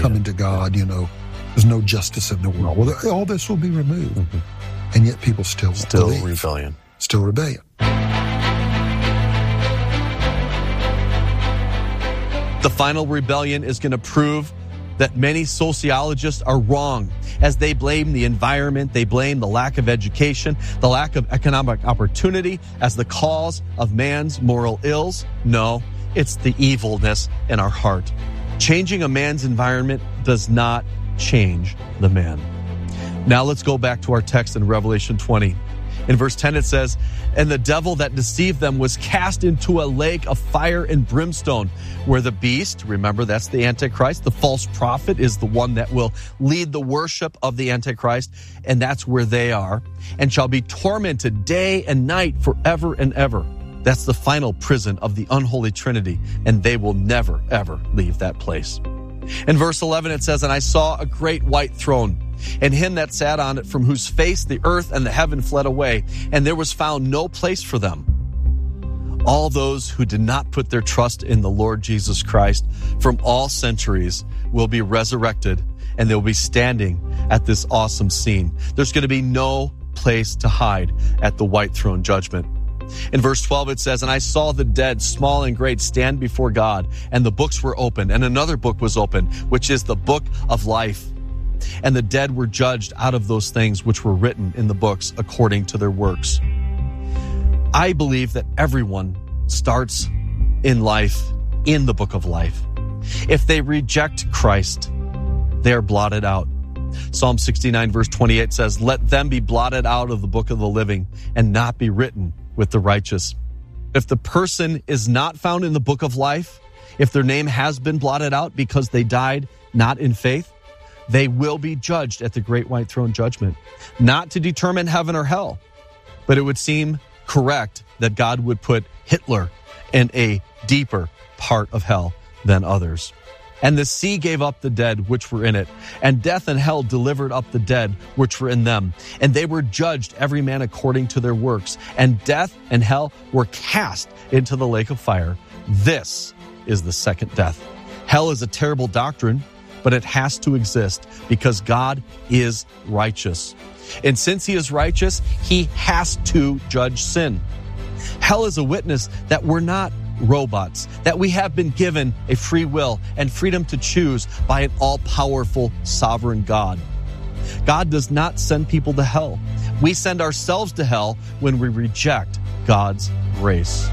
coming to God, there's no justice in the world. Well, all this will be removed. And yet people still believe. Rebellion. Still rebellion. The final rebellion is going to prove that many sociologists are wrong as they blame the environment, they blame the lack of education, the lack of economic opportunity as the cause of man's moral ills. No, it's the evilness in our heart. Changing a man's environment does not change the man. Now let's go back to our text in Revelation 20. In verse 10 it says, "And the devil that deceived them was cast into a lake of fire and brimstone, where the beast," remember that's the Antichrist, the false prophet is the one that will lead the worship of the Antichrist, and that's where they are, "and shall be tormented day and night forever and ever." That's the final prison of the unholy Trinity, and they will never, ever leave that place. In verse 11 it says, "And I saw a great white throne, and him that sat on it, from whose face the earth and the heaven fled away, and there was found no place for them." All those who did not put their trust in the Lord Jesus Christ from all centuries will be resurrected, and they'll be standing at this awesome scene. There's going to be no place to hide at the white throne judgment. In verse 12 it says, "And I saw the dead, small and great, stand before God, and the books were opened, and another book was opened, which is the book of life. And the dead were judged out of those things which were written in the books according to their works." I believe that everyone starts in life in the book of life. If they reject Christ, they are blotted out. Psalm 69 verse 28 says, "Let them be blotted out of the book of the living and not be written with the righteous." If the person is not found in the book of life, if their name has been blotted out because they died not in faith, they will be judged at the great white throne judgment, not to determine heaven or hell. But it would seem correct that God would put Hitler in a deeper part of hell than others. "And the sea gave up the dead which were in it, and death and hell delivered up the dead which were in them. And they were judged every man according to their works. And death and hell were cast into the lake of fire. This is the second death." Hell is a terrible doctrine, but it has to exist because God is righteous. And since he is righteous, he has to judge sin. Hell is a witness that we're not robots, that we have been given a free will and freedom to choose by an all-powerful sovereign God. God does not send people to hell. We send ourselves to hell when we reject God's grace.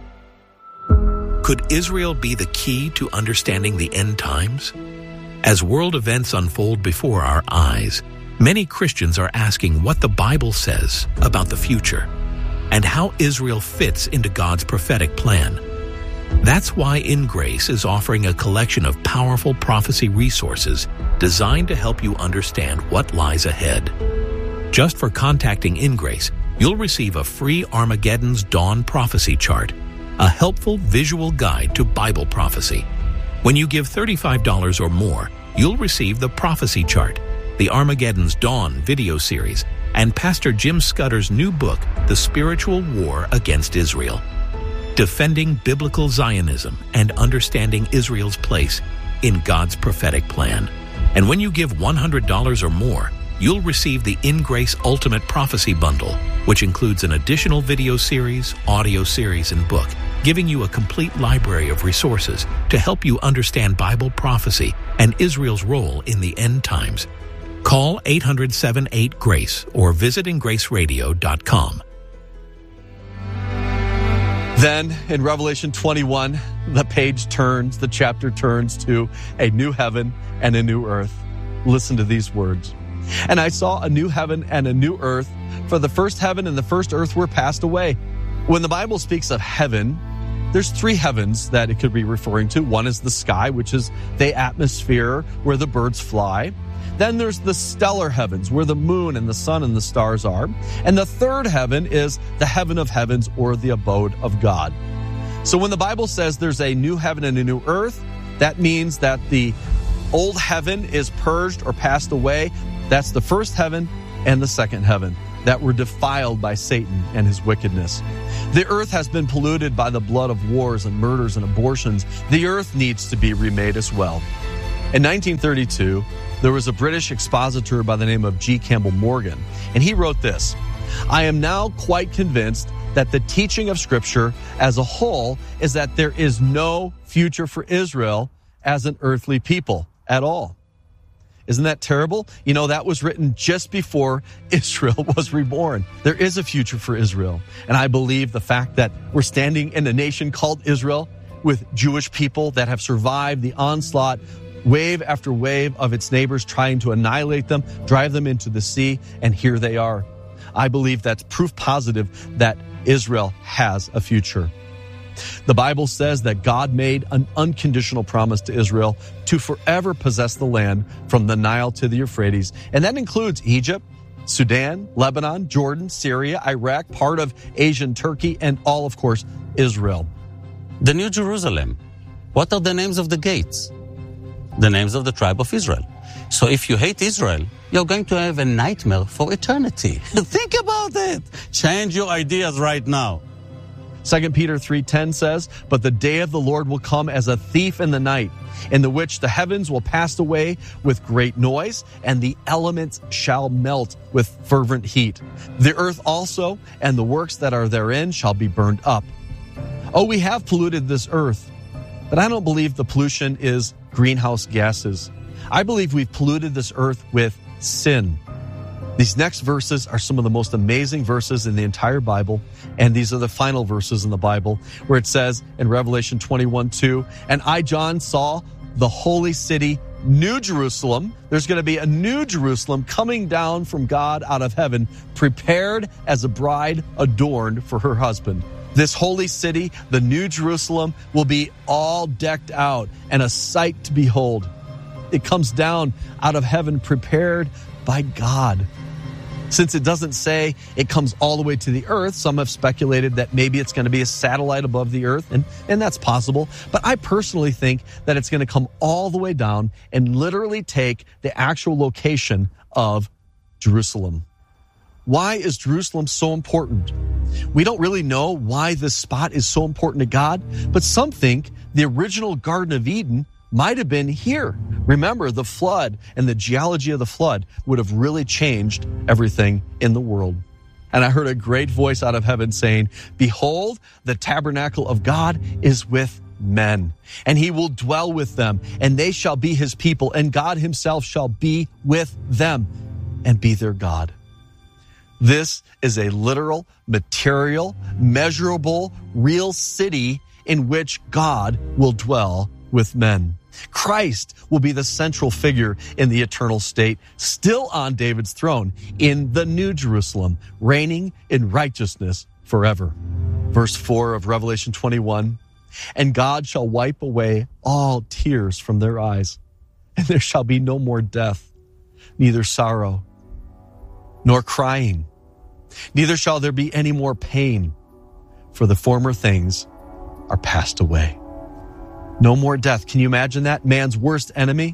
Could Israel be the key to understanding the end times? As world events unfold before our eyes, many Christians are asking what the Bible says about the future and how Israel fits into God's prophetic plan. That's why In Grace is offering a collection of powerful prophecy resources designed to help you understand what lies ahead. Just for contacting In Grace, you'll receive a free Armageddon's Dawn prophecy chart, a helpful visual guide to Bible prophecy. When you give $35 or more, you'll receive the prophecy chart, the Armageddon's Dawn video series, and Pastor Jim Scudder's new book, The Spiritual War Against Israel. Defending Biblical Zionism and Understanding Israel's Place in God's Prophetic Plan. And when you give $100 or more, you'll receive the In Grace Ultimate Prophecy Bundle, which includes an additional video series, audio series, and book, giving you a complete library of resources to help you understand Bible prophecy and Israel's role in the end times. Call 800-78-GRACE or visit ingraceradio.com. Then in Revelation 21, the chapter turns to a new heaven and a new earth. Listen to these words. "And I saw a new heaven and a new earth, for the first heaven and the first earth were passed away." When the Bible speaks of heaven, there's three heavens that it could be referring to. One is the sky, which is the atmosphere where the birds fly. Then there's the stellar heavens, where the moon and the sun and the stars are. And the third heaven is the heaven of heavens, or the abode of God. So when the Bible says there's a new heaven and a new earth, that means that the old heaven is purged or passed away. That's the first heaven and the second heaven that were defiled by Satan and his wickedness. The earth has been polluted by the blood of wars and murders and abortions. The earth needs to be remade as well. In 1932, there was a British expositor by the name of G. Campbell Morgan, and he wrote this: "I am now quite convinced that the teaching of Scripture as a whole is that there is no future for Israel as an earthly people at all." Isn't that terrible? You know, that was written just before Israel was reborn. There is a future for Israel. And I believe the fact that we're standing in a nation called Israel with Jewish people that have survived the onslaught, wave after wave of its neighbors trying to annihilate them, drive them into the sea, and here they are. I believe that's proof positive that Israel has a future. The Bible says that God made an unconditional promise to Israel to forever possess the land from the Nile to the Euphrates, and that includes Egypt, Sudan, Lebanon, Jordan, Syria, Iraq, part of Asian Turkey, and all, of course, Israel. The New Jerusalem. What are the names of the gates? The names of the tribe of Israel. So if you hate Israel, you're going to have a nightmare for eternity. Think about it. Change your ideas right now. 2 Peter 3:10 says, "But the day of the Lord will come as a thief in the night, in the which the heavens will pass away with great noise, and the elements shall melt with fervent heat. The earth also and the works that are therein shall be burned up." Oh, we have polluted this earth, but I don't believe the pollution is greenhouse gases. I believe we've polluted this earth with sin. These next verses are some of the most amazing verses in the entire Bible, and these are the final verses in the Bible, where it says in Revelation 21:2, "And I, John, saw the holy city, New Jerusalem." There's going to be a new Jerusalem coming down from God out of heaven, prepared as a bride adorned for her husband. This holy city, the New Jerusalem, will be all decked out and a sight to behold. It comes down out of heaven, prepared by God. Since it doesn't say it comes all the way to the earth, some have speculated that maybe it's going to be a satellite above the earth, and that's possible. But I personally think that it's going to come all the way down and literally take the actual location of Jerusalem. Why is Jerusalem so important? We don't really know why this spot is so important to God, but some think the original Garden of Eden might have been here. Remember, the flood and the geology of the flood would have really changed everything in the world. And I heard a great voice out of heaven saying, "Behold, the tabernacle of God is with men, and he will dwell with them, and they shall be his people, and God himself shall be with them and be their God." This is a literal, material, measurable, real city in which God will dwell with men. Christ will be the central figure in the eternal state, still on David's throne in the New Jerusalem, reigning in righteousness forever. Verse 4 of Revelation 21, "And God shall wipe away all tears from their eyes, and there shall be no more death, neither sorrow, nor crying, neither shall there be any more pain, for the former things are passed away." No more death. Can you imagine that? Man's worst enemy.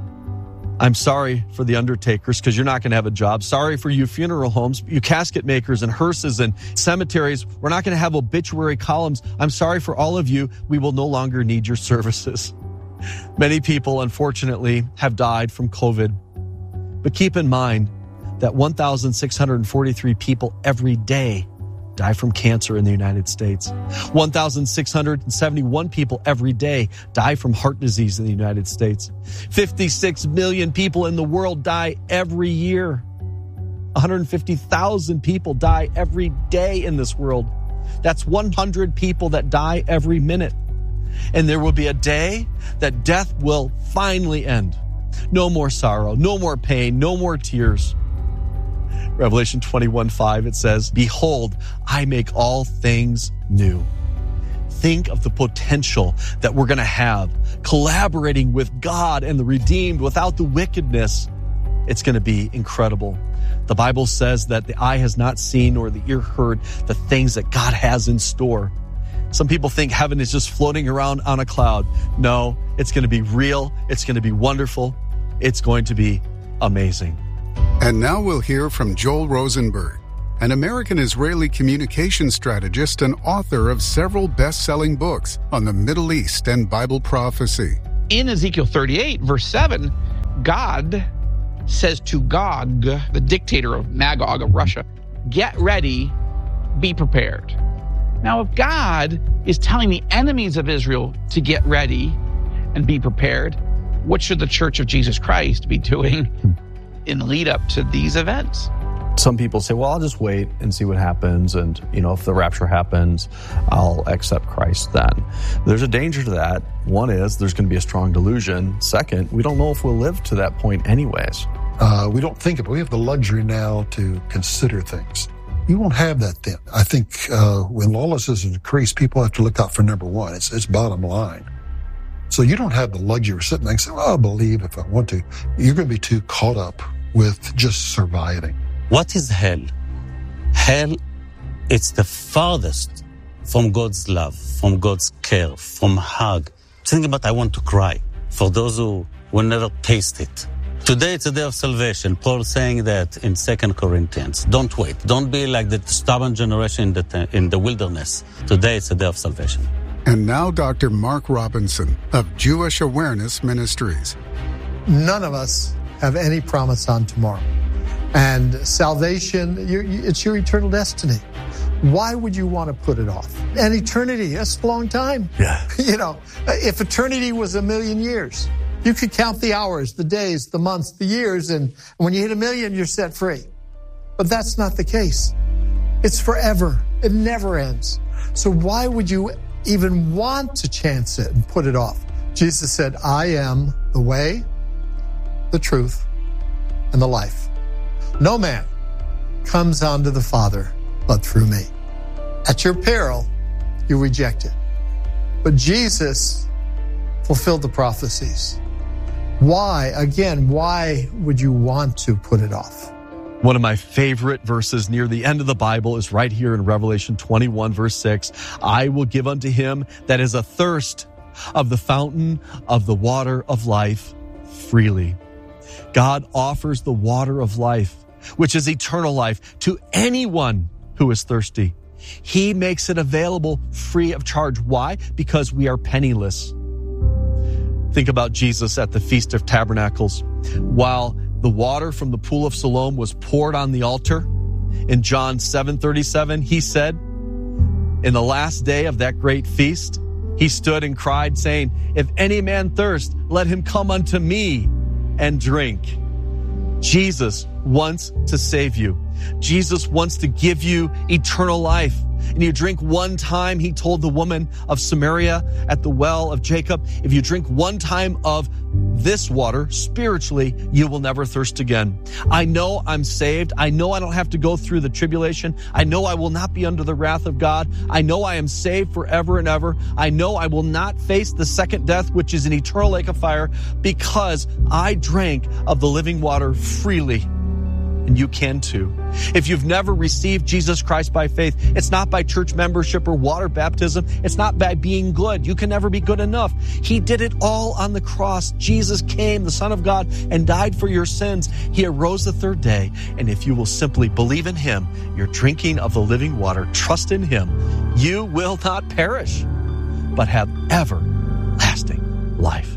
I'm sorry for the undertakers, because you're not going to have a job. Sorry for you funeral homes, you casket makers and hearses and cemeteries. We're not going to have obituary columns. I'm sorry for all of you. We will no longer need your services. Many people, unfortunately, have died from COVID. But keep in mind that 1,643 people every day die from cancer in the United States. 1,671 people every day die from heart disease in the United States. 56 million people in the world die every year. 150,000 people die every day in this world. That's 100 people that die every minute. And there will be a day that death will finally end. No more sorrow, no more pain, no more tears. Revelation 21:5, it says, "Behold, I make all things new." Think of the potential that we're going to have collaborating with God and the redeemed without the wickedness. It's going to be incredible. The Bible says that the eye has not seen nor the ear heard the things that God has in store. Some people think heaven is just floating around on a cloud. No, it's going to be real. It's going to be wonderful. It's going to be amazing. And now we'll hear from Joel Rosenberg, an American-Israeli communication strategist and author of several best-selling books on the Middle East and Bible prophecy. in Ezekiel 38, verse 7, God says to Gog, the dictator of Magog of Russia, get ready, be prepared. Now, if God is telling the enemies of Israel to get ready and be prepared, what should the Church of Jesus Christ be doing in the lead up to these events? Some people say, well, I'll just wait and see what happens. And, if the rapture happens, I'll accept Christ then. There's a danger to that. One is there's going to be a strong delusion. Second, we don't know if we'll live to that point anyways. We don't think about it. We have the luxury now to consider things. You won't have that then. I think when lawlessness is increased, people have to look out for number one. It's bottom line. So you don't have the luxury of sitting there and saying, well, I'll believe if I want to. You're going to be too caught up with just surviving. What is hell? Hell, it's the farthest from God's love, from God's care, from hug. Think about I want to cry for those who will never taste it. Today it's a day of salvation. Paul saying that in 2 Corinthians. Don't wait. Don't be like the stubborn generation in the wilderness. Today it's a day of salvation. And now Dr. Mark Robinson of Jewish Awareness Ministries. None of us have any promise on tomorrow. And salvation, it's your eternal destiny. Why would you want to put it off? And eternity, that's a long time. Yeah. If eternity was 1,000,000 years, you could count the hours, the days, the months, the years, and when you hit 1,000,000, you're set free. But that's not the case. It's forever. It never ends. So why would you even want to chance it and put it off? Jesus said, I am the way, the truth, and the life. No man comes unto the Father but through me. At your peril, you reject it. But Jesus fulfilled the prophecies. Why would you want to put it off? One of my favorite verses near the end of the Bible is right here in Revelation 21, verse 6. I will give unto him that is athirst of the fountain of the water of life freely. God offers the water of life, which is eternal life, to anyone who is thirsty. He makes it available free of charge. Why? Because we are penniless. Think about Jesus at the Feast of Tabernacles. While the water from the pool of Siloam was poured on the altar, in John 7:37, he said, in the last day of that great feast, he stood and cried, saying, if any man thirst, let him come unto me and drink. Jesus wants to save you. Jesus wants to give you eternal life. And you drink one time, he told the woman of Samaria at the well of Jacob, if you drink one time of this water, spiritually, you will never thirst again. I know I'm saved. I know I don't have to go through the tribulation. I know I will not be under the wrath of God. I know I am saved forever and ever. I know I will not face the second death, which is an eternal lake of fire, because I drank of the living water freely. And you can too. If you've never received Jesus Christ by faith, it's not by church membership or water baptism. It's not by being good. You can never be good enough. He did it all on the cross. Jesus came, the Son of God, and died for your sins. He arose the third day. And if you will simply believe in him, you're drinking of the living water. Trust in him. You will not perish, but have everlasting life.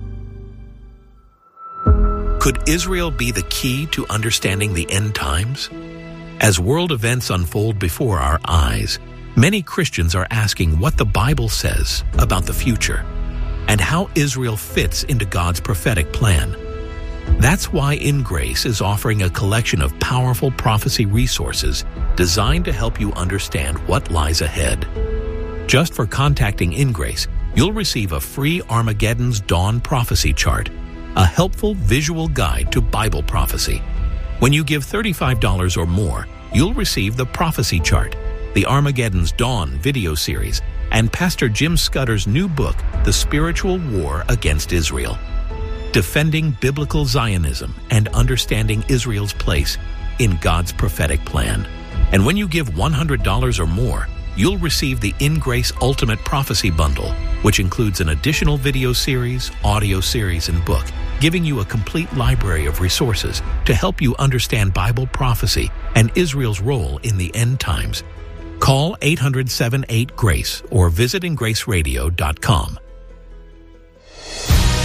Could Israel be the key to understanding the end times? As world events unfold before our eyes, many Christians are asking what the Bible says about the future and how Israel fits into God's prophetic plan. That's why In Grace is offering a collection of powerful prophecy resources designed to help you understand what lies ahead. Just for contacting In Grace, you'll receive a free Armageddon's Dawn prophecy chart, a helpful visual guide to Bible prophecy. When you give $35 or more, you'll receive the prophecy chart, the Armageddon's Dawn video series, and Pastor Jim Scudder's new book, The Spiritual War Against Israel. Defending Biblical Zionism and Understanding Israel's Place in God's Prophetic Plan. And when you give $100 or more, you'll receive the In Grace Ultimate Prophecy Bundle, which includes an additional video series, audio series, and book, giving you a complete library of resources to help you understand Bible prophecy and Israel's role in the end times. Call 800-78-GRACE or visit ingraceradio.com.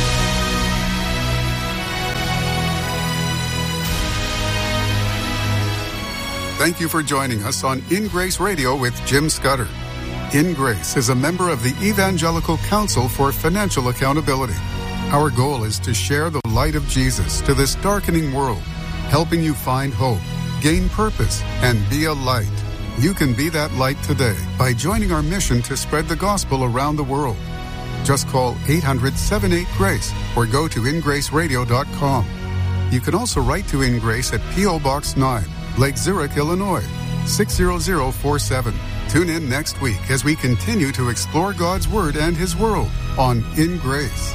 thank you for joining us on In Grace Radio with Jim Scudder. In Grace is a member of the Evangelical Council for Financial Accountability. Our goal is to share the light of Jesus to this darkening world, helping you find hope, gain purpose, and be a light. You can be that light today by joining our mission to spread the gospel around the world. Just call 800-78-GRACE or go to ingraceradio.com. You can also write to In Grace at P.O. Box 9, Lake Zurich, Illinois, 60047. Tune in next week as we continue to explore God's Word and His world on In Grace.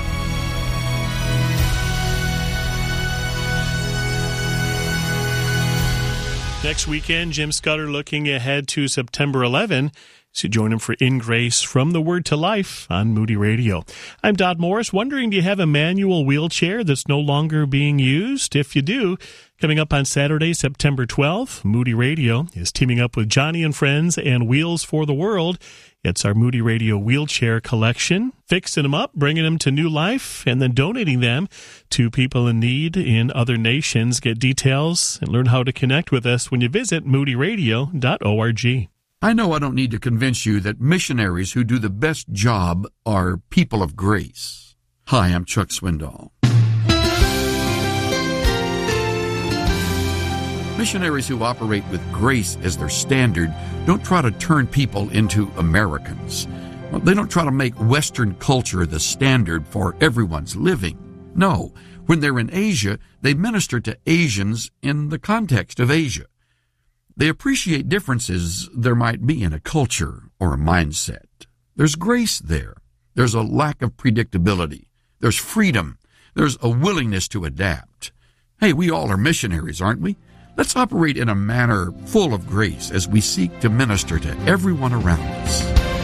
Next weekend, Jim Scudder looking ahead to September 11. So join him for In Grace from the Word to Life on Moody Radio. I'm Dodd Morris. Wondering, do you have a manual wheelchair that's no longer being used? If you do, coming up on Saturday, September 12th, Moody Radio is teaming up with Johnny and Friends and Wheels for the World. It's our Moody Radio wheelchair collection, fixing them up, bringing them to new life, and then donating them to people in need in other nations. Get details and learn how to connect with us when you visit moodyradio.org. I know I don't need to convince you that missionaries who do the best job are people of grace. Hi, I'm Chuck Swindoll. Missionaries who operate with grace as their standard don't try to turn people into Americans. They don't try to make Western culture the standard for everyone's living. No, when they're in Asia, they minister to Asians in the context of Asia. They appreciate differences there might be in a culture or a mindset. There's grace there. There's a lack of predictability. There's freedom. There's a willingness to adapt. Hey, we all are missionaries, aren't we? Let's operate in a manner full of grace as we seek to minister to everyone around us.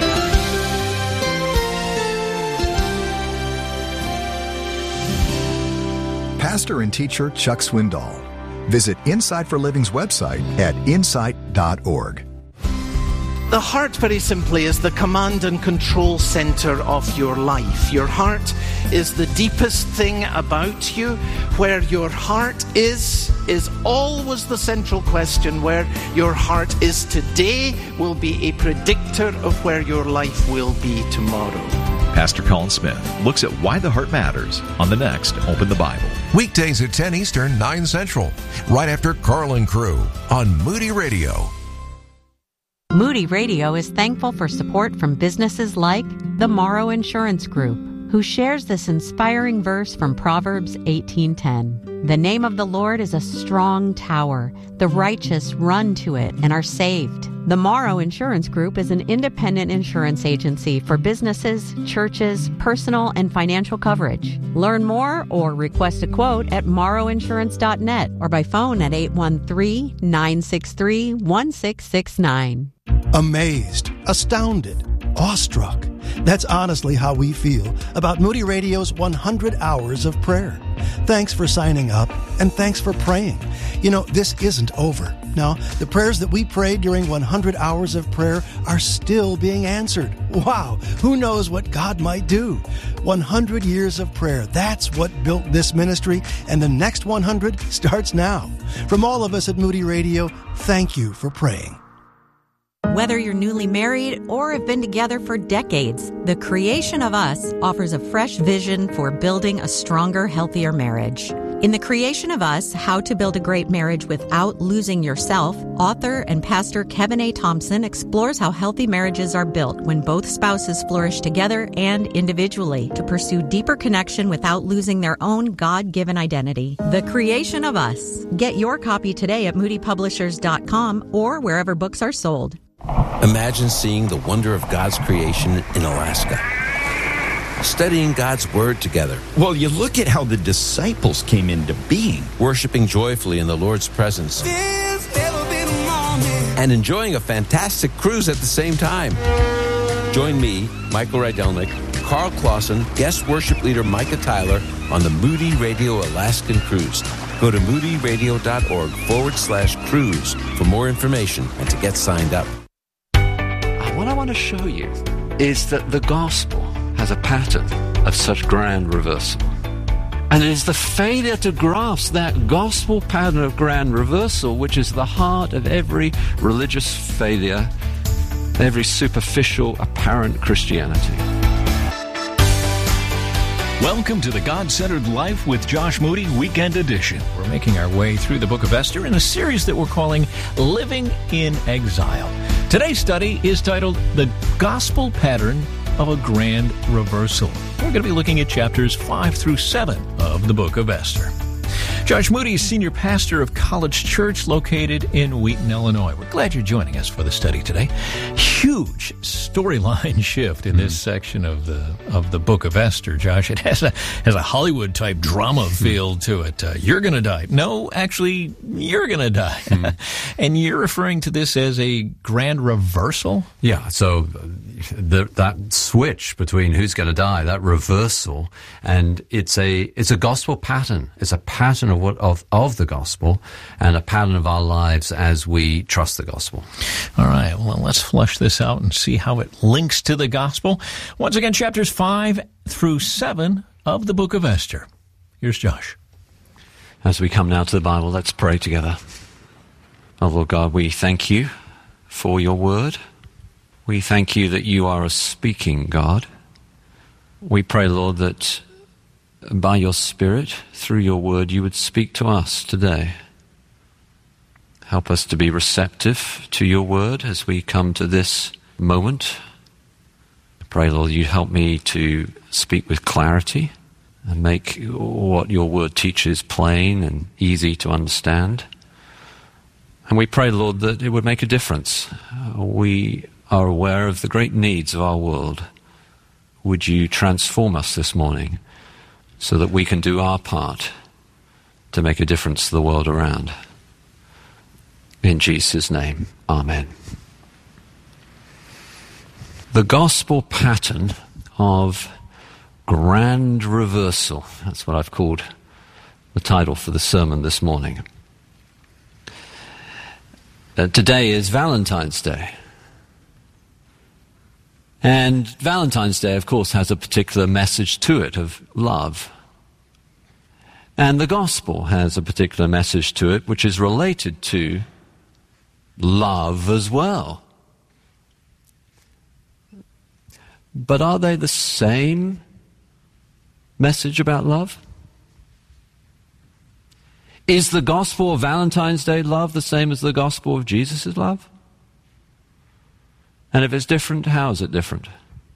Pastor and teacher Chuck Swindoll. Visit Insight for Living's website at insight.org. The heart, very simply, is the command and control center of your life. Your heart is the deepest thing about you. Where your heart is always the central question. Where your heart is today will be a predictor of where your life will be tomorrow. Pastor Colin Smith looks at why the heart matters on the next Open the Bible. Weekdays at 10 Eastern, 9 Central, right after Carl and Crew on Moody Radio. Moody Radio is thankful for support from businesses like the Morrow Insurance Group, who shares this inspiring verse from Proverbs 18:10. The name of the Lord is a strong tower. The righteous run to it and are saved. The Morrow Insurance Group is an independent insurance agency for businesses, churches, personal and financial coverage. Learn more or request a quote at morrowinsurance.net or by phone at 813-963-1669. Amazed, astounded, awestruck. That's honestly how we feel about Moody Radio's 100 Hours of Prayer. Thanks for signing up, and thanks for praying. You know, this isn't over. Now, the prayers that we prayed during 100 Hours of Prayer are still being answered. Wow, who knows what God might do? 100 years of prayer, that's what built this ministry, and the next 100 starts now. From all of us at Moody Radio, thank you for praying. Whether you're newly married or have been together for decades, The Creation of Us offers a fresh vision for building a stronger, healthier marriage. In The Creation of Us, How to Build a Great Marriage Without Losing Yourself, author and pastor Kevin A. Thompson explores how healthy marriages are built when both spouses flourish together and individually to pursue deeper connection without losing their own God-given identity. The Creation of Us. Get your copy today at moodypublishers.com or wherever books are sold. Imagine seeing the wonder of God's creation in Alaska. Studying God's Word together. Well, you look at how the disciples came into being. Worshiping joyfully in the Lord's presence. And enjoying a fantastic cruise at the same time. Join me, Michael Rydelnik, Carl Clausen, guest worship leader Micah Tyler on the Moody Radio Alaskan Cruise. Go to moodyradio.org/cruise for more information and to get signed up. What I want to show you is that the gospel has a pattern of such grand reversal. And it is the failure to grasp that gospel pattern of grand reversal which is the heart of every religious failure, every superficial, apparent Christianity. Welcome to the God-Centered Life with Josh Moody Weekend Edition. We're making our way through the book of Esther in a series that we're calling Living in Exile. Today's study is titled The Gospel Pattern of a Grand Reversal. We're going to be looking at chapters 5 through 7 of the book of Esther. Josh Moody is senior pastor of College Church located in Wheaton, Illinois. We're glad you're joining us for the study today. Huge storyline shift in this section of the book of Esther, Josh. It has a Hollywood type drama feel to it. You're going to die. No, actually, you're going to die. And you're referring to this as a grand reversal? Yeah, so that switch between who's going to die, that reversal, and it's a gospel pattern. It's a pattern of the gospel and a pattern of our lives as we trust the gospel. All right, well, let's flesh this out and see how it links to the gospel. Once again, chapters 5 through 7 of the book of Esther. Here's Josh. As we come now to the Bible, let's pray together. Oh, Lord God, we thank you for your word. We thank you that you are a speaking God. We pray, Lord, that by your Spirit, through your word, you would speak to us today. Help us to be receptive to your word as we come to this moment. I pray, Lord, you'd help me to speak with clarity and make what your word teaches plain and easy to understand. And we pray, Lord, that it would make a difference. We are aware of the great needs of our world. Would you transform us this morning so that we can do our part to make a difference to the world around? In Jesus' name, amen. The gospel pattern of grand reversal. That's what I've called the title for the sermon this morning. Today is Valentine's Day. And Valentine's Day, of course, has a particular message to it of love. And the gospel has a particular message to it which is related to love as well. But are they the same message about love? Is the gospel of Valentine's Day love the same as the gospel of Jesus' love? And if it's different, how is it different?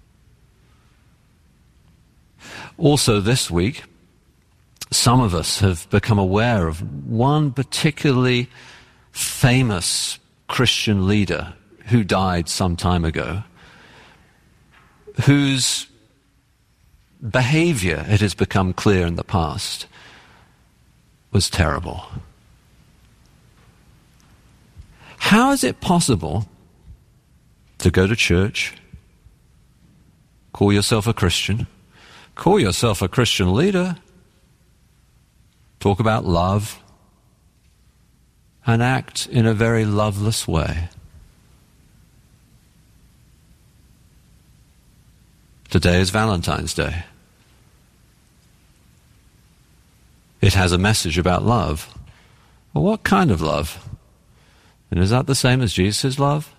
Also this week, some of us have become aware of one particularly famous Christian leader who died some time ago, whose behavior, it has become clear in the past, was terrible. How is it possible to go to church, call yourself a Christian, call yourself a Christian leader, talk about love, and act in a very loveless way? Today is Valentine's Day. It has a message about love. Well, what kind of love? And is that the same as Jesus' love?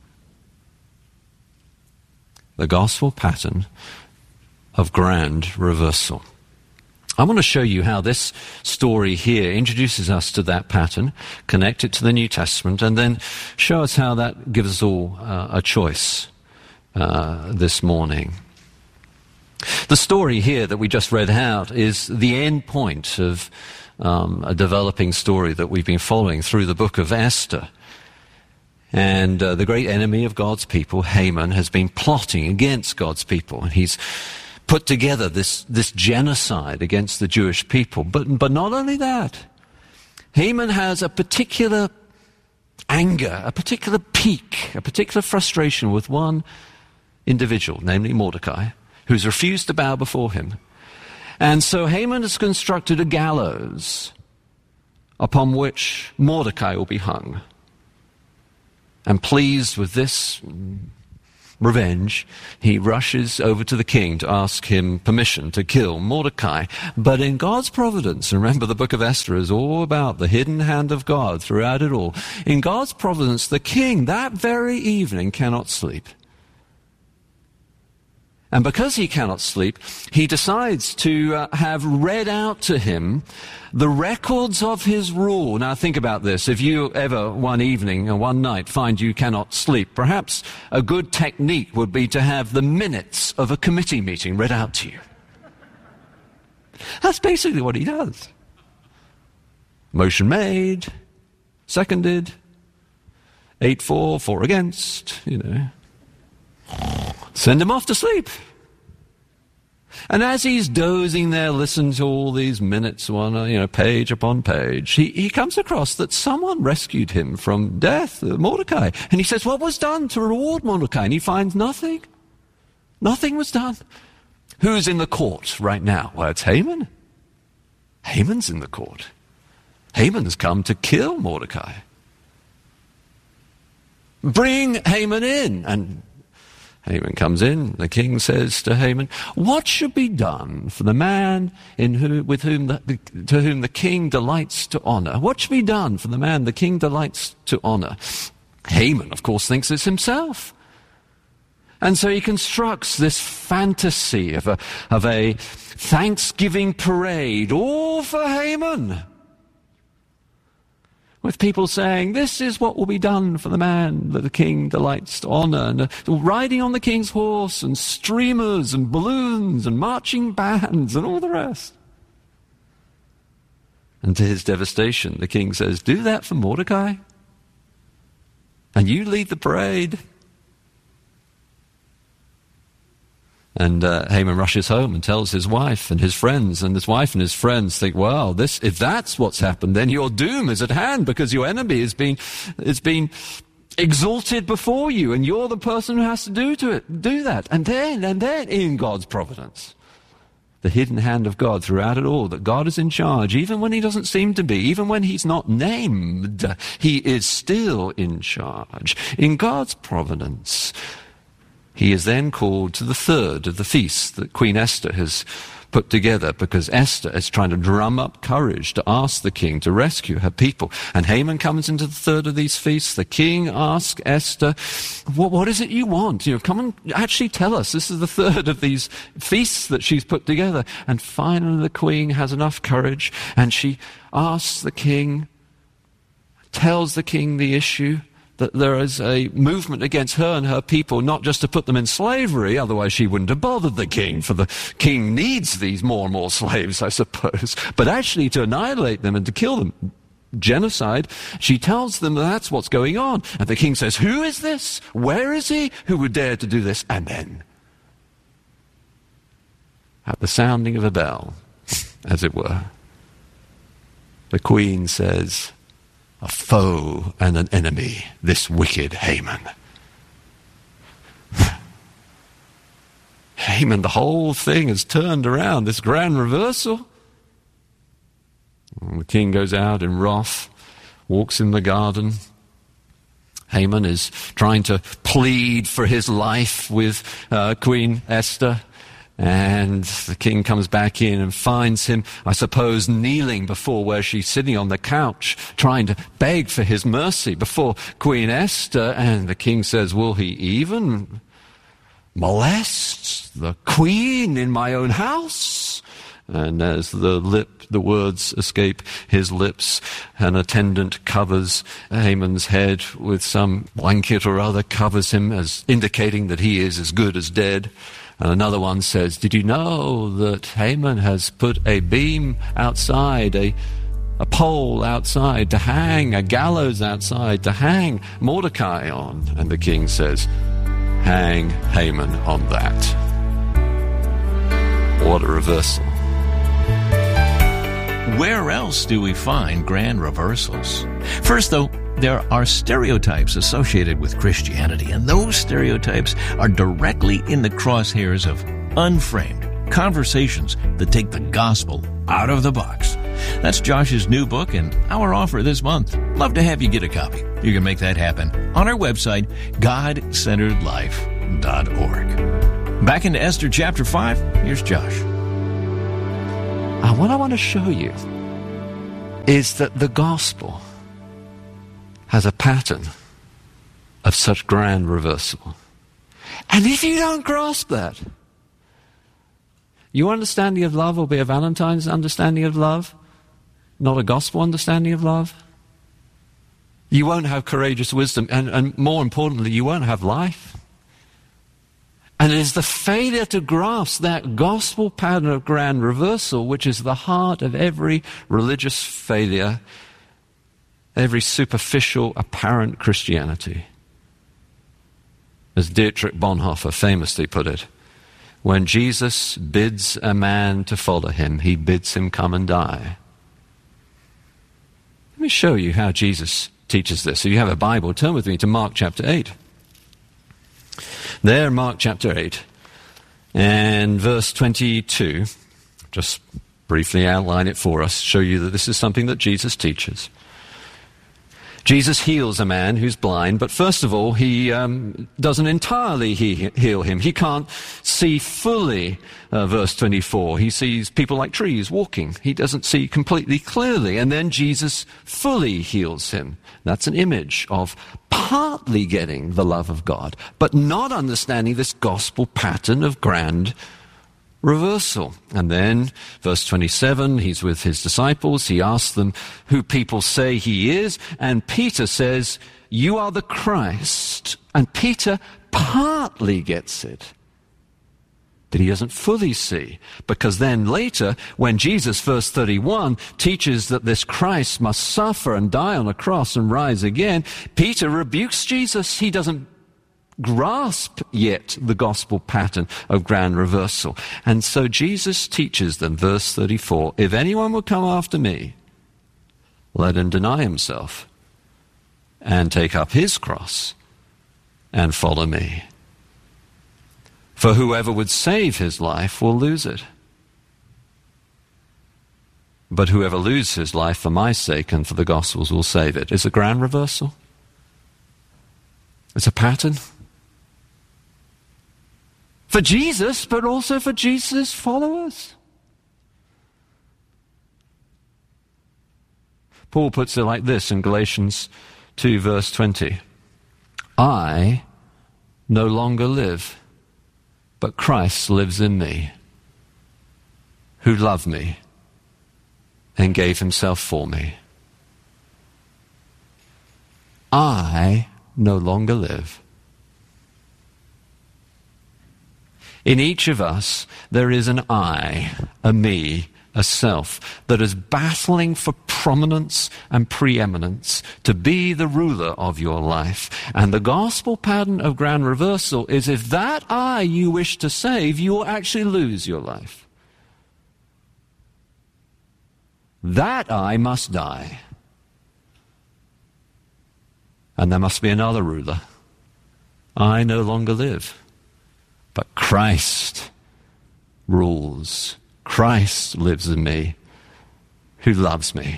The gospel pattern of grand reversal. I want to show you how this story here introduces us to that pattern, connect it to the New Testament, and then show us how that gives us all a choice this morning. The story here that we just read out is the end point of a developing story that we've been following through the book of Esther. And the great enemy of God's people, Haman, has been plotting against God's people. And he's put together this genocide against the Jewish people. But not only that, Haman has a particular anger, a particular pique, a particular frustration with one individual, namely Mordecai, who's refused to bow before him. And so Haman has constructed a gallows upon which Mordecai will be hung. And pleased with this revenge, he rushes over to the king to ask him permission to kill Mordecai. But in God's providence, remember the book of Esther is all about the hidden hand of God throughout it all. In God's providence, the king that very evening cannot sleep. And because he cannot sleep, he decides to have read out to him the records of his rule. Now think about this. If you ever one evening or one night find you cannot sleep, perhaps a good technique would be to have the minutes of a committee meeting read out to you. That's basically what he does. Motion made, seconded, 8-4, 4 against, Send him off to sleep. And as he's dozing there, listening to all these minutes, page upon page, he comes across that someone rescued him from death, Mordecai. And he says, what was done to reward Mordecai? And he finds nothing. Nothing was done. Who's in the court right now? Well, it's Haman. Haman's in the court. Haman's come to kill Mordecai. Bring Haman in. And Haman comes in. The king says to Haman, what should be done for the man to whom the king delights to honor? What should be done for the man the king delights to honor? Haman, of course, thinks it's himself. And so he constructs this fantasy of a Thanksgiving parade, all for Haman, with people saying, this is what will be done for the man that the king delights to honor, and riding on the king's horse, and streamers, and balloons, and marching bands, and all the rest. And to his devastation, the king says, do that for Mordecai, and you lead the parade. And Haman rushes home and tells his wife and his friends, and his wife and his friends think, well, if that's what's happened, then your doom is at hand, because your enemy has been exalted before you, and you're the person who has to do that. And then in God's providence, the hidden hand of God throughout it all, that God is in charge, even when he doesn't seem to be, even when he's not named, he is still in charge. In God's providence, he is then called to the third of the feasts that Queen Esther has put together, because Esther is trying to drum up courage to ask the king to rescue her people. And Haman comes into the third of these feasts. The king asks Esther, what is it you want? Come and actually tell us. This is the third of these feasts that she's put together. And finally the queen has enough courage, and she asks the king, tells the king the issue, that there is a movement against her and her people, not just to put them in slavery, otherwise she wouldn't have bothered the king, for the king needs these more and more slaves, I suppose, but actually to annihilate them and to kill them. Genocide. She tells them that's what's going on. And the king says, who is this? Where is he? Who would dare to do this? And then, at the sounding of a bell, as it were, the queen says, a foe and an enemy, this wicked Haman. Haman, the whole thing has turned around, this grand reversal. And the king goes out in wrath, walks in the garden. Haman is trying to plead for his life with Queen Esther. And the king comes back in and finds him, I suppose, kneeling before where she's sitting on the couch, trying to beg for his mercy before Queen Esther. And the king says, will he even molest the queen in my own house? And as the words escape his lips, an attendant covers Haman's head with some blanket or other, covers him, as indicating that he is as good as dead. And another one says, did you know that Haman has put a beam outside, a pole outside to hang, a gallows outside to hang Mordecai on? And the king says, hang Haman on that. What a reversal. Where else do we find grand reversals? First, though, there are stereotypes associated with Christianity, and those stereotypes are directly in the crosshairs of unframed conversations that take the gospel out of the box. That's Josh's new book and our offer this month. Love to have you get a copy. You can make that happen on our website, God-Centered Life. Back into Esther chapter 5, here's Josh. What I want to show you is that the gospel has a pattern of such grand reversal. And if you don't grasp that, your understanding of love will be a Valentine's understanding of love, not a gospel understanding of love. You won't have courageous wisdom, and more importantly, you won't have life. And it is the failure to grasp that gospel pattern of grand reversal which is the heart of every religious failure, every superficial, apparent Christianity. As Dietrich Bonhoeffer famously put it, when Jesus bids a man to follow him, he bids him come and die. Let me show you how Jesus teaches this. If you have a Bible, turn with me to Mark chapter 8. There, Mark chapter 8, and verse 22, just briefly outline it for us, show you that this is something that Jesus teaches. Jesus heals a man who's blind, but first of all, he doesn't entirely heal him. He can't see fully, verse 24. He sees people like trees walking. He doesn't see completely clearly. And then Jesus fully heals him. That's an image of partly getting the love of God, but not understanding this gospel pattern of grand reversal. And then, verse 27, he's with his disciples. He asks them who people say he is. And Peter says, "You are the Christ." And Peter partly gets it, but he doesn't fully see. Because then later, when Jesus, verse 31, teaches that this Christ must suffer and die on a cross and rise again, Peter rebukes Jesus. He doesn't grasp yet the gospel pattern of grand reversal. And so Jesus teaches them, verse 34, "If anyone will come after me, let him deny himself and take up his cross and follow me. For whoever would save his life will lose it. But whoever loses his life for my sake and for the gospel's will save it." It's a grand reversal. It's a pattern. For Jesus, but also for Jesus' followers. Paul puts it like this in Galatians 2, verse 20. "I no longer live, but Christ lives in me, who loved me and gave himself for me. I no longer live." In each of us, there is an I, a me, a self, that is battling for prominence and preeminence, to be the ruler of your life. And the gospel pattern of grand reversal is if that I you wish to save, you will actually lose your life. That I must die. And there must be another ruler. I no longer live, but Christ rules. Christ lives in me, who loves me.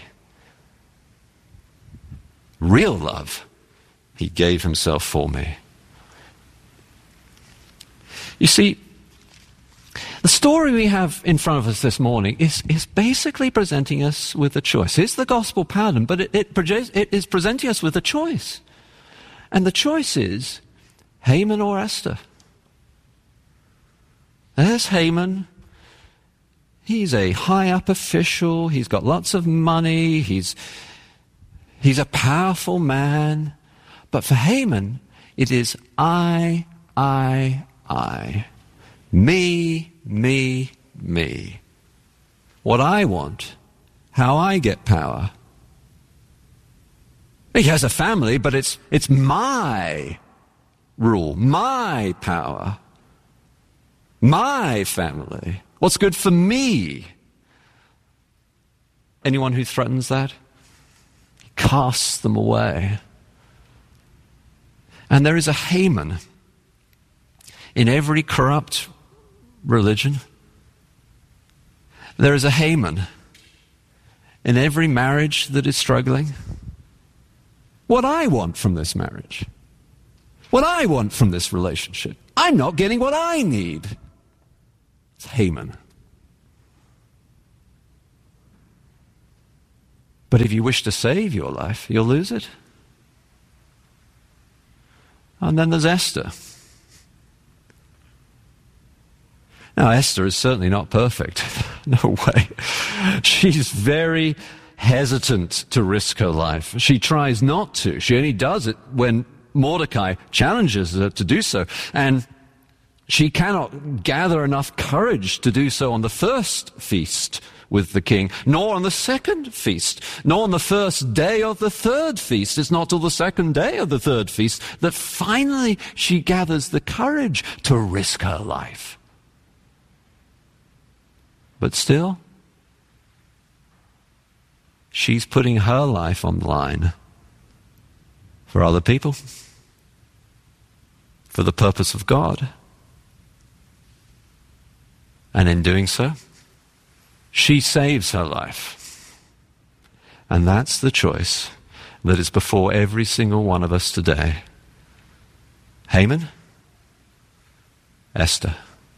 Real love. He gave himself for me. You see, the story we have in front of us this morning is basically presenting us with a choice. It's the gospel pattern, but it is presenting us with a choice. And the choice is Haman or Esther. There's Haman. He's a high-up official. He's got lots of money. He's a powerful man. But for Haman, it is I. Me, me, me. What I want. How I get power. He has a family, but it's my rule, my power. My family. What's good for me? Anyone who threatens that, he casts them away. And there is a Haman in every corrupt religion. There is a Haman in every marriage that is struggling. What I want from this marriage, what I want from this relationship, I'm not getting what I need. It's Haman. But if you wish to save your life, you'll lose it. And then there's Esther. Now, Esther is certainly not perfect. No way. She's very hesitant to risk her life. She tries not to. She only does it when Mordecai challenges her to do so. And she cannot gather enough courage to do so on the first feast with the king, nor on the second feast, nor on the first day of the third feast. It's not till the second day of the third feast that finally she gathers the courage to risk her life. But still, she's putting her life on the line for other people, for the purpose of God. And in doing so, she saves her life. And that's the choice that is before every single one of us today. Haman, Esther.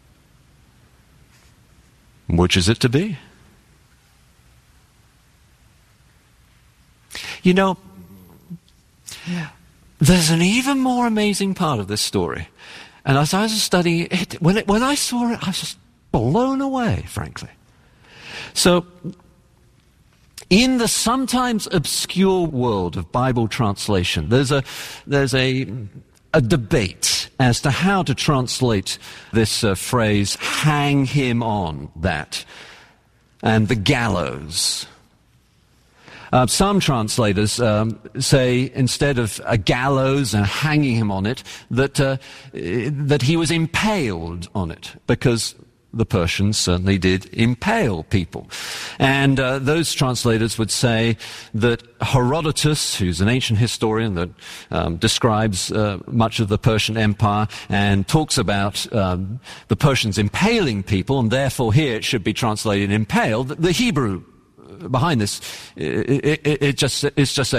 Which is it to be? You know, there's an even more amazing part of this story. And as I was studying it, when I saw it, I was just blown away, frankly. So, in the sometimes obscure world of Bible translation, there's a debate as to how to translate this phrase, hang him on that, and the gallows. Some translators say instead of a gallows and hanging him on it, that he was impaled on it, because the Persians certainly did impale people. And those translators would say that Herodotus, who's an ancient historian that describes much of the Persian Empire and talks about the Persians impaling people, and therefore here it should be translated impaled. The Hebrew behind this, it's just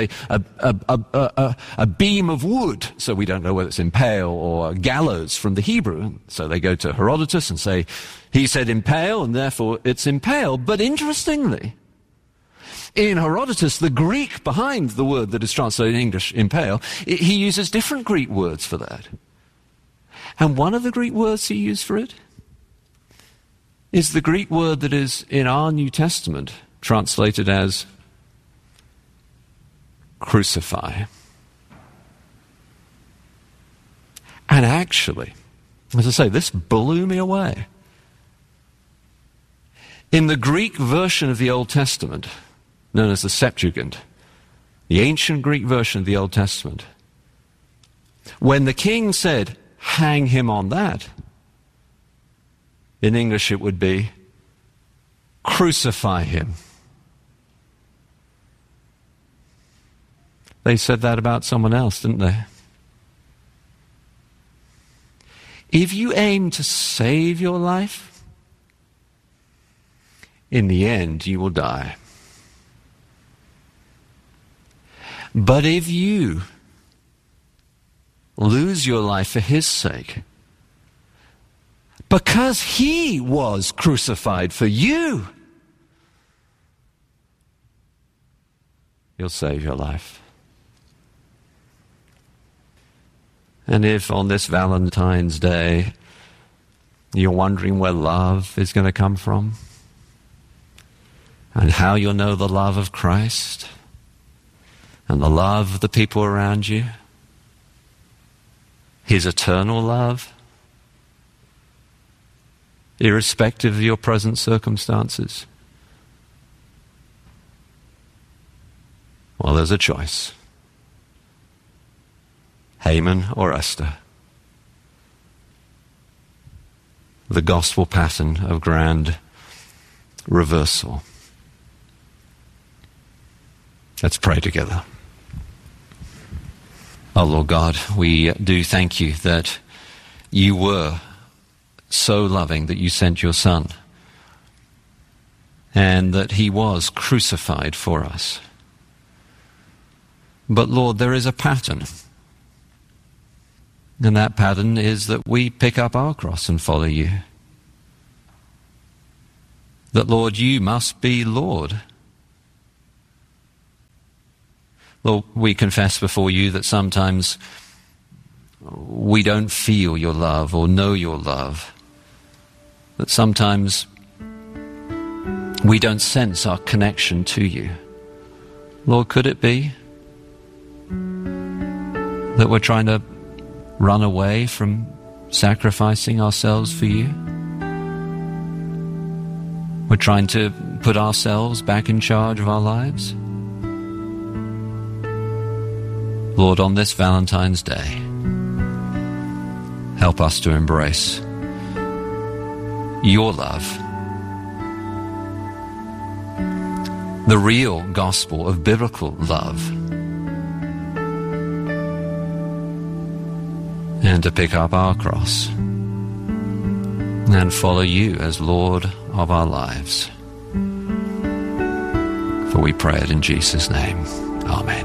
a beam of wood, so we don't know whether it's impale or gallows from the Hebrew. So they go to Herodotus and say, he said impale, and therefore it's impale. But interestingly, in Herodotus, the Greek behind the word that is translated in English, impale, he uses different Greek words for that. And one of the Greek words he used for it is the Greek word that is in our New Testament translated as crucify. And actually, as I say, this blew me away. In the Greek version of the Old Testament, known as the Septuagint, the ancient Greek version of the Old Testament, when the king said, hang him on that, in English it would be, crucify him. They said that about someone else, didn't they? If you aim to save your life, in the end you will die. But if you lose your life for his sake, because he was crucified for you, you'll save your life. And if on this Valentine's Day you're wondering where love is going to come from, and how you'll know the love of Christ and the love of the people around you, his eternal love, irrespective of your present circumstances, well, there's a choice. Haman or Esther. The gospel pattern of grand reversal. Let's pray together. Oh, Lord God, we do thank you that you were so loving that you sent your Son, and that he was crucified for us. But Lord, there is a pattern. And that pattern is that we pick up our cross and follow you. That, Lord, you must be Lord. Lord, we confess before you that sometimes we don't feel your love or know your love. That sometimes we don't sense our connection to you. Lord, could it be that we're trying to run away from sacrificing ourselves for you? We're trying to put ourselves back in charge of our lives? Lord, on this Valentine's Day, help us to embrace your love, the real gospel of biblical love, and to pick up our cross and follow you as Lord of our lives. For we pray it in Jesus' name. Amen.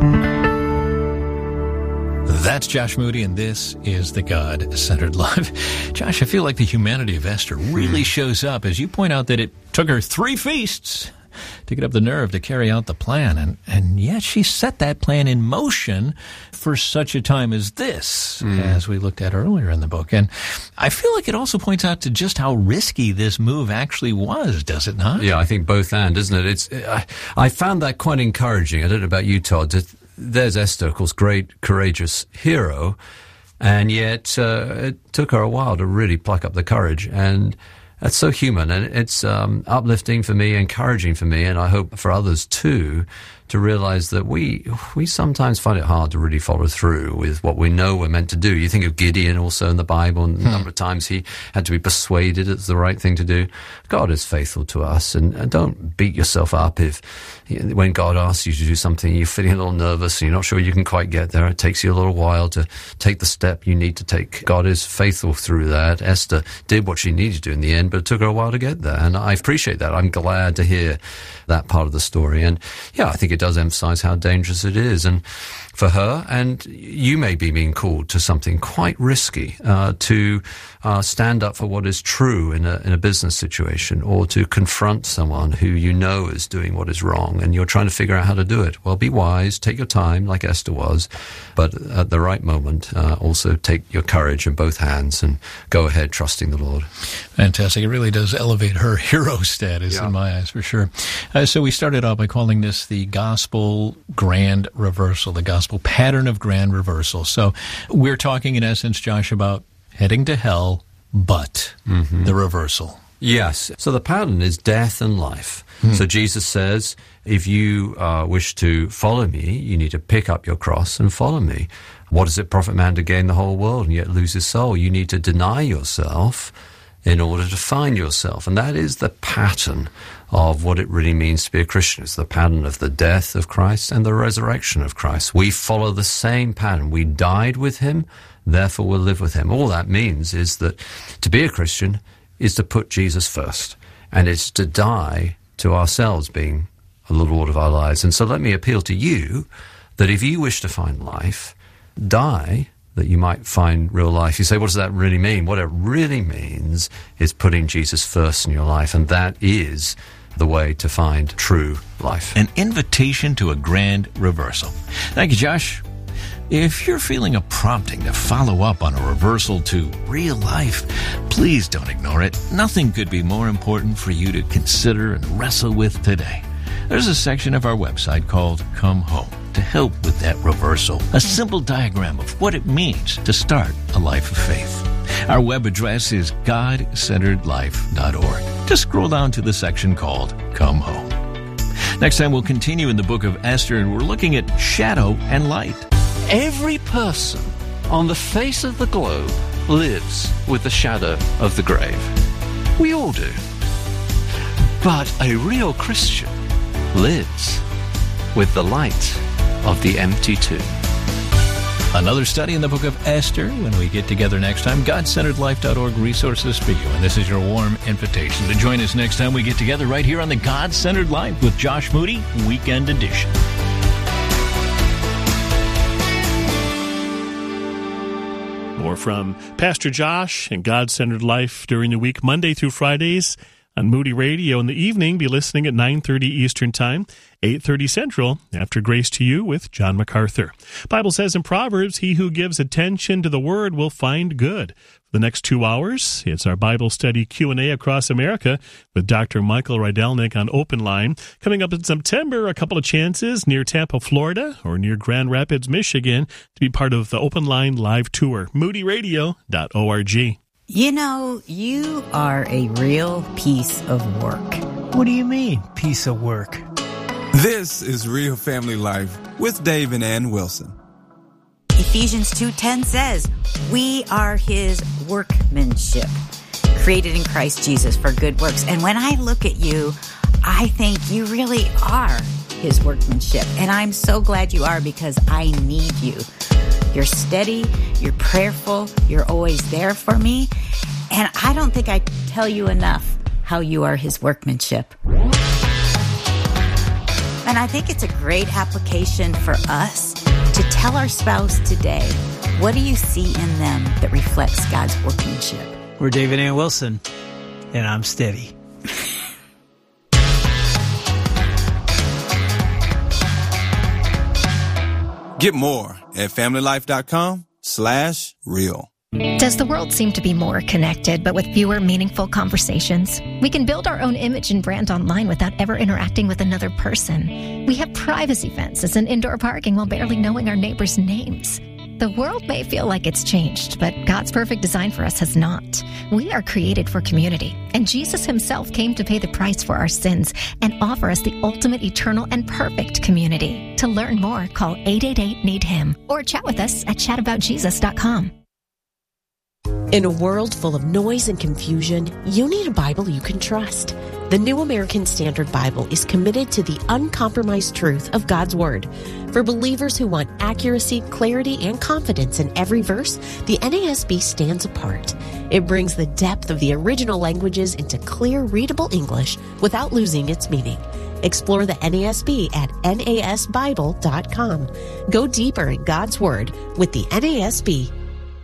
That's Josh Moody, and this is The God-Centered Life. Josh, I feel like the humanity of Esther really shows up as you point out that it took her 3 feasts to get up the nerve to carry out the plan. And yet she set that plan in motion for such a time as this, as we looked at earlier in the book. And I feel like it also points out to just how risky this move actually was, does it not? Yeah, I think both and, isn't it? I found that quite encouraging. I don't know about you, Todd. There's Esther, of course, great, courageous hero, and yet it took her a while to really pluck up the courage. And that's so human, and it's uplifting for me, encouraging for me, and I hope for others too, to realize that we sometimes find it hard to really follow through with what we know we're meant to do. You think of Gideon also in the Bible, and a number of times he had to be persuaded it's the right thing to do. God is faithful to us, and don't beat yourself up if when God asks you to do something, you're feeling a little nervous and you're not sure you can quite get there. It takes you a little while to take the step you need to take. God is faithful through that. Esther did what she needed to do in the end, but it took her a while to get there, and I appreciate that. I'm glad to hear that part of the story. And yeah, I think it does emphasize how dangerous it is. And for her, and you may be being called to something quite risky, to stand up for what is true in a business situation, or to confront someone who you know is doing what is wrong, and you're trying to figure out how to do it. Well, be wise, take your time, like Esther was, but at the right moment, also take your courage in both hands and go ahead trusting the Lord. Fantastic. It really does elevate her hero status in my eyes, for sure. So we started out by calling this the gospel grand reversal, the gospel pattern of grand reversal. So we're talking, in essence, Josh, about heading to hell, but the reversal. Yes. So the pattern is death and life. So Jesus says, if you wish to follow me, you need to pick up your cross and follow me. What does it profit man to gain the whole world and yet lose his soul? You need to deny yourself in order to find yourself. And that is the pattern of what it really means to be a Christian. It's the pattern of the death of Christ and the resurrection of Christ. We follow the same pattern. We died with him, therefore we'll live with him. All that means is that to be a Christian is to put Jesus first, and it's to die to ourselves being the Lord of our lives. And so let me appeal to you that if you wish to find life, die that you might find real life. You say, what does that really mean? What it really means is putting Jesus first in your life, and that is the way to find true life. An invitation to a grand reversal. Thank you, Josh. If you're feeling a prompting to follow up on a reversal to real life, please don't ignore it. Nothing could be more important for you to consider and wrestle with today. There's a section of our website called Come Home to help with that reversal. A simple diagram of what it means to start a life of faith. Our web address is godcenteredlife.org. Just scroll down to the section called Come Home. Next time we'll continue in the book of Esther, and we're looking at shadow and light. Every person on the face of the globe lives with the shadow of the grave. We all do. But a real Christian lives with the light of the empty tomb. Another study in the book of Esther when we get together next time. GodCenteredLife.org resources for you. And this is your warm invitation to join us next time we get together right here on the God-Centered Life with Josh Moody, Weekend Edition. More from Pastor Josh and God-Centered Life during the week, Monday through Fridays on Moody Radio. In the evening, be listening at 9:30 Eastern Time, 8:30 Central, after Grace to You with John MacArthur. Bible says in Proverbs, he who gives attention to the Word will find good. For the next 2 hours, it's our Bible study Q&A across America with Dr. Michael Rydelnik on Open Line. Coming up in September, a couple of chances near Tampa, Florida, or near Grand Rapids, Michigan, to be part of the Open Line live tour. MoodyRadio.org. You know, you are a real piece of work. What do you mean, piece of work? This is Real Family Life with Dave and Ann Wilson. Ephesians 2:10 says, we are his workmanship, created in Christ Jesus for good works. And when I look at you, I think you really are his workmanship. And I'm so glad you are, because I need you. You're steady, you're prayerful, you're always there for me. And I don't think I tell you enough how you are his workmanship. And I think it's a great application for us to tell our spouse today, what do you see in them that reflects God's workmanship? We're David Ann Wilson, and I'm steady. Get more at familylife.com/real. Does the world seem to be more connected, but with fewer meaningful conversations? We can build our own image and brand online without ever interacting with another person. We have privacy fences and indoor parking while barely knowing our neighbors' names. The world may feel like it's changed, but God's perfect design for us has not. We are created for community, and Jesus himself came to pay the price for our sins and offer us the ultimate, eternal, and perfect community. To learn more, call 888-NEED-HIM or chat with us at chataboutjesus.com. In a world full of noise and confusion, you need a Bible you can trust. The New American Standard Bible is committed to the uncompromised truth of God's Word. For believers who want accuracy, clarity, and confidence in every verse, the NASB stands apart. It brings the depth of the original languages into clear, readable English without losing its meaning. Explore the NASB at nasbible.com. Go deeper in God's Word with the NASB.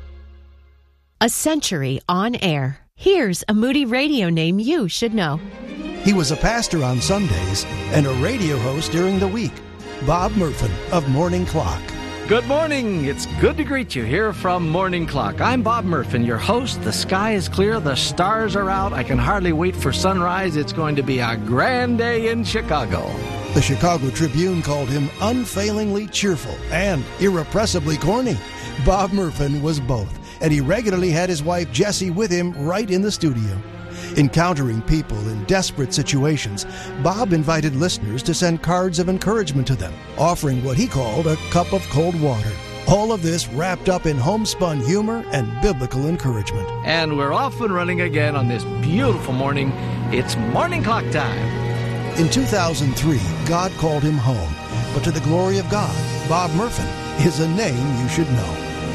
A century on air. Here's a Moody Radio name you should know. He was a pastor on Sundays and a radio host during the week. Bob Murphin of Morning Clock. Good morning. It's good to greet you here from Morning Clock. I'm Bob Murphin, your host. The sky is clear. The stars are out. I can hardly wait for sunrise. It's going to be a grand day in Chicago. The Chicago Tribune called him unfailingly cheerful and irrepressibly corny. Bob Murphin was both, and he regularly had his wife Jessie with him right in the studio. Encountering people in desperate situations, Bob invited listeners to send cards of encouragement to them, offering what he called a cup of cold water. All of this wrapped up in homespun humor and biblical encouragement. And we're off and running again on this beautiful morning. It's Morning Clock time. In 2003, God called him home. But to the glory of God, Bob Murphin is a name you should know.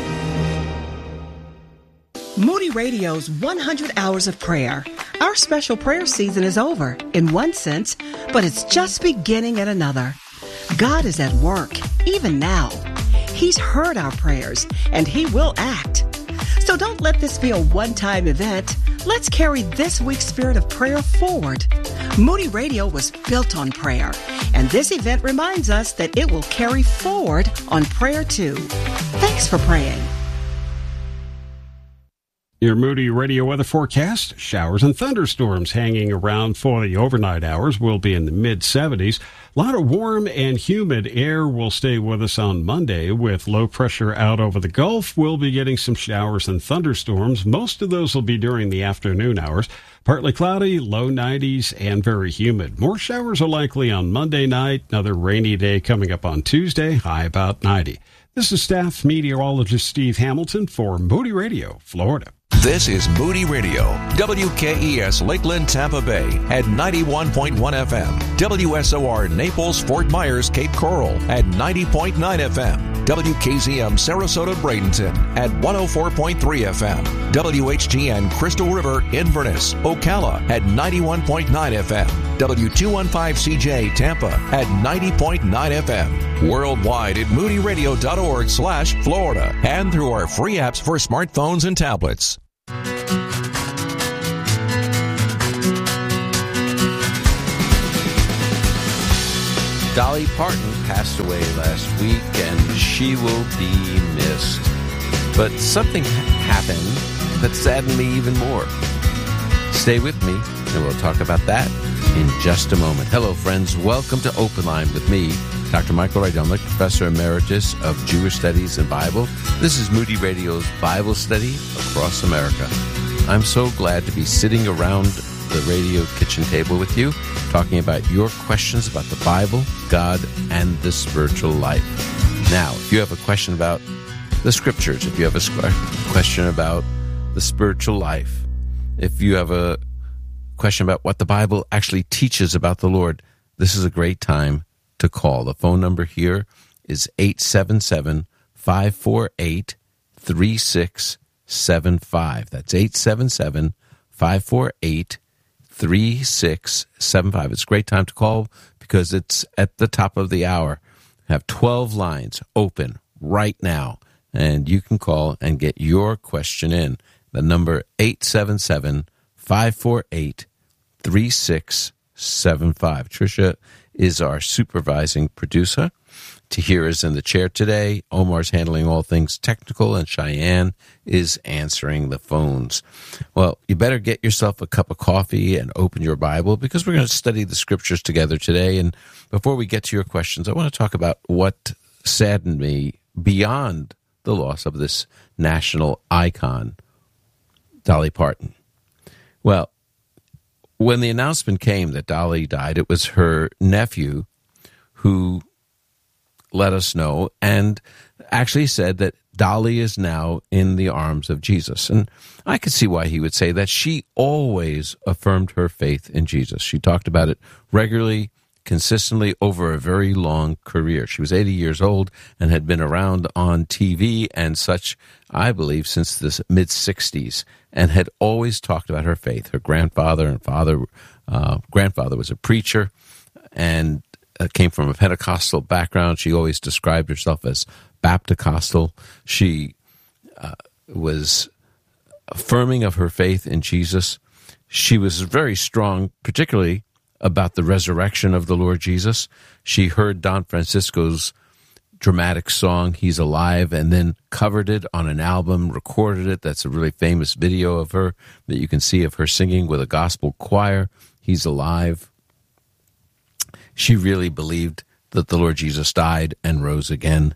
Moody Radio's 100 Hours of Prayer. Our special prayer season is over, in one sense, but it's just beginning in another. God is at work, even now. He's heard our prayers, and He will act. So don't let this be a one-time event. Let's carry this week's spirit of prayer forward. Moody Radio was built on prayer, and this event reminds us that it will carry forward on prayer too. Thanks for praying. Your Moody Radio weather forecast, showers and thunderstorms hanging around for the overnight hours. Will be in the mid-70s. A lot of warm and humid air will stay with us on Monday. With low pressure out over the Gulf, we'll be getting some showers and thunderstorms. Most of those will be during the afternoon hours. Partly cloudy, low 90s, and very humid. More showers are likely on Monday night. Another rainy day coming up on Tuesday, high about 90. This is staff meteorologist Steve Hamilton for Moody Radio, Florida. This is Moody Radio, WKES Lakeland, Tampa Bay at 91.1 FM, WSOR Naples, Fort Myers, Cape Coral at 90.9 FM, WKZM Sarasota Bradenton at 104.3 FM. WHTN Crystal River Inverness, Ocala at 91.9 FM. W215CJ Tampa at 90.9 FM. Worldwide at moodyradio.org/Florida and through our free apps for smartphones and tablets. Dolly Parton passed away last week, and she will be missed. But something happened that saddened me even more. Stay with me, and we'll talk about that in just a moment. Hello, friends. Welcome to Open Line with me, Dr. Michael Rydelnik, Professor Emeritus of Jewish Studies and Bible. This is Moody Radio's Bible study across America. I'm so glad to be sitting around the radio kitchen table with you, talking about your questions about the Bible, God, and the spiritual life. Now, if you have a question about the Scriptures, if you have a question about the spiritual life, if you have a question about what the Bible actually teaches about the Lord, this is a great time to call. The phone number here is 877-548-3675. That's 877-548-3675. It's a great time to call because it's at the top of the hour. I have 12 lines open right now, and you can call and get your question in. The number 877-548-3675. Tricia is our supervising producer. Tahir is in the chair today. Omar's handling all things technical, and Cheyenne is answering the phones. Well, you better get yourself a cup of coffee and open your Bible, because we're going to study the Scriptures together today. And before we get to your questions, I want to talk about what saddened me beyond the loss of this national icon, Dolly Parton. Well, when the announcement came that Dolly died, it was her nephew who let us know and actually said that Dolly is now in the arms of Jesus. And I could see why he would say that. She always affirmed her faith in Jesus. She talked about it regularly, consistently over a very long career. She was 80 years old and had been around on TV and such, I believe, since the mid-60s, and had always talked about her faith. Her grandfather and grandfather was a preacher and came from a Pentecostal background. She always described herself as Baptist-costal. She was affirming of her faith in Jesus. She was very strong, particularly about the resurrection of the Lord Jesus. She heard Don Francisco's dramatic song, He's Alive, and then covered it on an album, recorded it. That's a really famous video of her that you can see of her singing with a gospel choir, He's Alive. She really believed that the Lord Jesus died and rose again,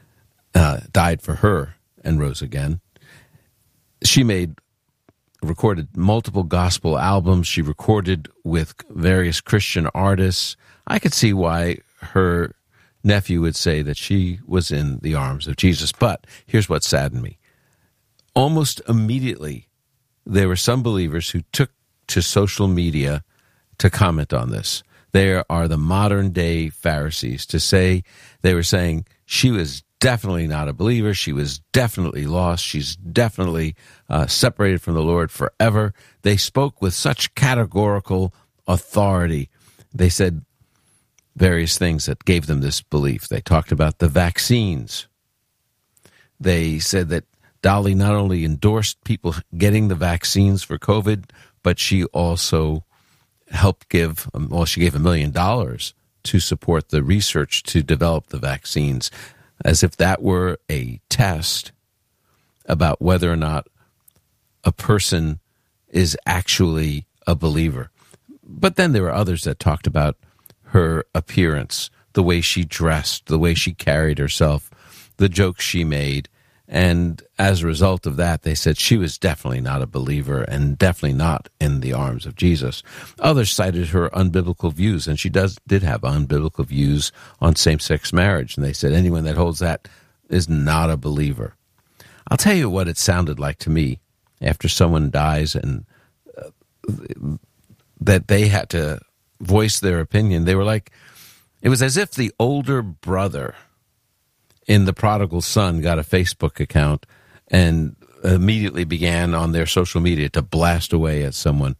died for her and rose again. She recorded multiple gospel albums. She recorded with various Christian artists. I could see why her nephew would say that she was in the arms of Jesus. But here's what saddened me. Almost immediately, there were some believers who took to social media to comment on this. There are the modern-day Pharisees they were saying she was definitely not a believer. She was definitely lost. She's definitely separated from the Lord forever. They spoke with such categorical authority. They said various things that gave them this belief. They talked about the vaccines. They said that Dolly not only endorsed people getting the vaccines for COVID, but she also helped she gave $1 million to support the research to develop the vaccines, as if that were a test about whether or not a person is actually a believer. But then there were others that talked about her appearance, the way she dressed, the way she carried herself, the jokes she made. And as a result of that, they said she was definitely not a believer and definitely not in the arms of Jesus. Others cited her unbiblical views, and she did have unbiblical views on same-sex marriage. And they said anyone that holds that is not a believer. I'll tell you what it sounded like to me after someone dies and that they had to voice their opinion. They were like, it was as if the older brother in The Prodigal Son got a Facebook account and immediately began on their social media to blast away at someone.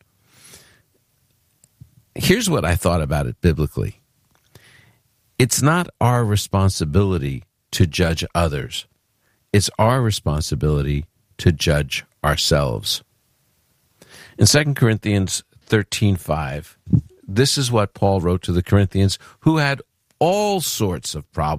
Here's what I thought about it biblically. It's not our responsibility to judge others. It's our responsibility to judge ourselves. In 2 Corinthians 13:5, this is what Paul wrote to the Corinthians who had all sorts of problems